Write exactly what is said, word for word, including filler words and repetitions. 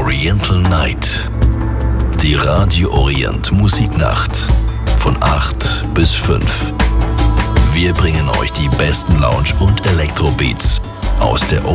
Oriental Night. Die Radio Orient Musiknacht. Von acht bis fünf. Wir bringen euch die besten Lounge- und Elektrobeats aus der